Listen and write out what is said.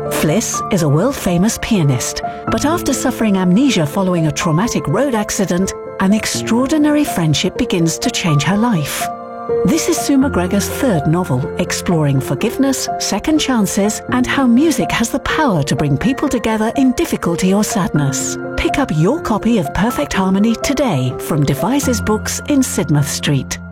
Fliss is a world-famous pianist, but after suffering amnesia following a traumatic road accident, an extraordinary friendship begins to change her life. This is Sue McGregor's third novel, exploring forgiveness, second chances, and how music has the power to bring people together in difficulty or sadness. Pick up your copy of Perfect Harmony today from Devises Books in Sidmouth Street.